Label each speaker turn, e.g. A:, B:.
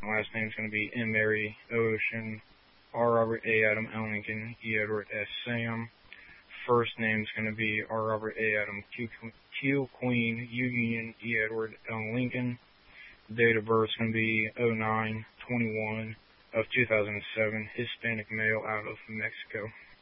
A: Last name's going to be M. Mary Ocean, R. Robert A. Adam L. Lincoln, E. Edward S. Sam. First name's going to be R. Robert A. Adam Q. Queen, U. Union, E. Edward L. Lincoln. Date of birth is going to be 09/21 of 2007. Hispanic male out of Mexico.